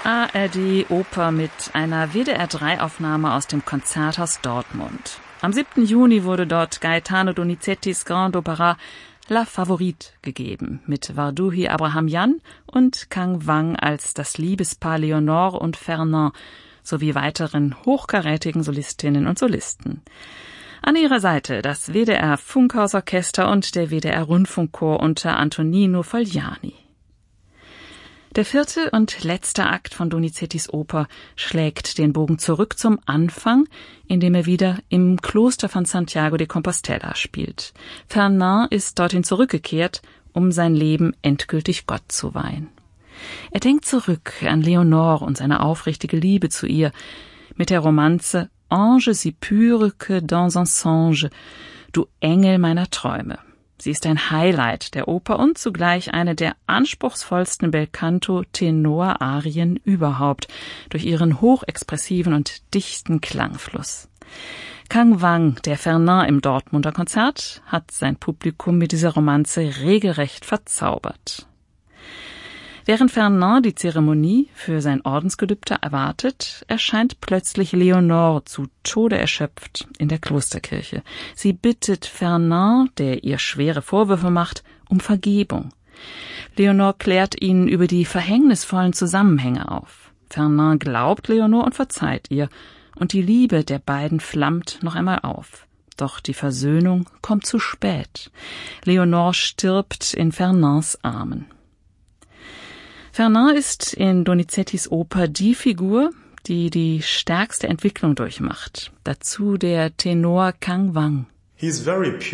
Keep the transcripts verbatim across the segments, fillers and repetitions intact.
A R D Oper mit einer W D R drei Aufnahme aus dem Konzerthaus Dortmund. Am siebten Juni wurde dort Gaetano Donizettis Grand Opéra La Favorite gegeben, mit Vardouhy Abrahamian und Kang Wang als das Liebespaar Leonore und Fernand sowie weiteren hochkarätigen Solistinnen und Solisten. An ihrer Seite das W D R Funkhausorchester und der W D R Rundfunkchor unter Antonino Fogliani. Der vierte und letzte Akt von Donizettis Oper schlägt den Bogen zurück zum Anfang, indem er wieder im Kloster von Santiago de Compostela spielt. Fernand ist dorthin zurückgekehrt, um sein Leben endgültig Gott zu weihen. Er denkt zurück an Leonore und seine aufrichtige Liebe zu ihr mit der Romanze Ange si pure que dans un songe, du Engel meiner Träume. Sie ist ein Highlight der Oper und zugleich eine der anspruchsvollsten Belcanto-Tenor-Arien überhaupt durch ihren hochexpressiven und dichten Klangfluss. Kang Wang, der Fernand im Dortmunder Konzert, hat sein Publikum mit dieser Romanze regelrecht verzaubert. Während Fernand die Zeremonie für sein Ordensgelübde erwartet, erscheint plötzlich Leonore zu Tode erschöpft in der Klosterkirche. Sie bittet Fernand, der ihr schwere Vorwürfe macht, um Vergebung. Leonore klärt ihn über die verhängnisvollen Zusammenhänge auf. Fernand glaubt Leonore und verzeiht ihr, und die Liebe der beiden flammt noch einmal auf. Doch die Versöhnung kommt zu spät. Leonore stirbt in Fernands Armen. Fernand ist in Donizettis Oper die Figur, die die stärkste Entwicklung durchmacht. Dazu der Tenor Kang Wang. Er ist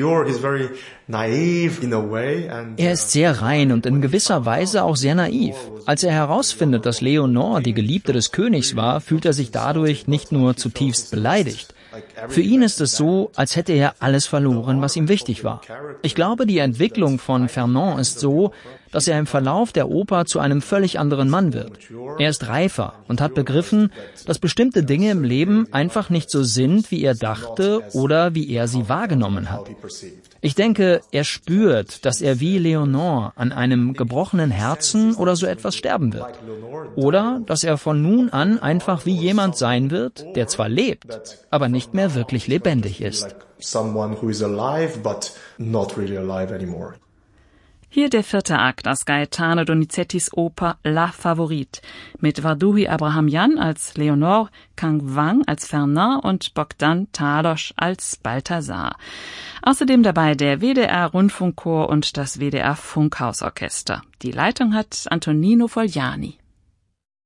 sehr rein und in gewisser Weise auch sehr naiv. Als er herausfindet, dass Leonore die Geliebte des Königs war, fühlt er sich dadurch nicht nur zutiefst beleidigt. Für ihn ist es so, als hätte er alles verloren, was ihm wichtig war. Ich glaube, die Entwicklung von Fernand ist so, dass er im Verlauf der Oper zu einem völlig anderen Mann wird. Er ist reifer und hat begriffen, dass bestimmte Dinge im Leben einfach nicht so sind, wie er dachte oder wie er sie wahrgenommen hat. Ich denke, er spürt, dass er wie Leonore an einem gebrochenen Herzen oder so etwas sterben wird. Oder dass er von nun an einfach wie jemand sein wird, der zwar lebt, aber nicht mehr wirklich lebendig ist. Hier der vierte Akt aus Gaetano Donizettis Oper La Favorite mit Vardouhy Abrahamian als Leonore, Kang Wang als Fernand und Bogdan Talos als Balthasar. Außerdem dabei der W D R Rundfunkchor und das W D R Funkhausorchester. Die Leitung hat Antonino Fogliani.